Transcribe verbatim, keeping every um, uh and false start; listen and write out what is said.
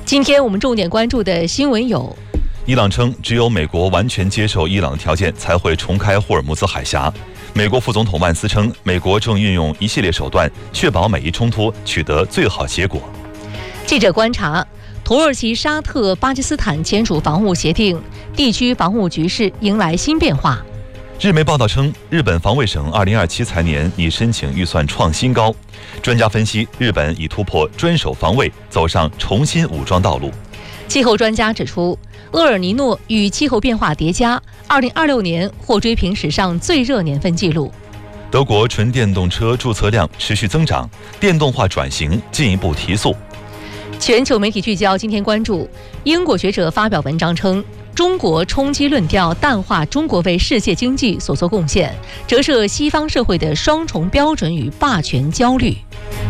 今天我们重点关注的新闻有： 伊朗称，只有美国完全接受伊朗的条件，才会重开霍尔木兹海峡。美国副总统万斯称，美国正运用一系列手段，确保美伊冲突取得最好结果。 记者观察，土耳其、沙特、巴基斯坦签署防务协定，地区防务局势迎来新变化。 日媒报道称，日本防卫省二零二七财年拟申请预算创新高。专家分析，日本已突破专守防卫，走上重新武装道路。 气候专家指出，厄尔尼诺与气候变化叠加，二零二六年或追平史上最热年份纪录。 德国纯电动车注册量持续增长，电动化转型进一步提速。 全球媒体聚焦，今天关注英国学者发表文章称，中国冲击论调淡化中国为世界经济所做贡献，折射西方社会的双重标准与霸权焦虑。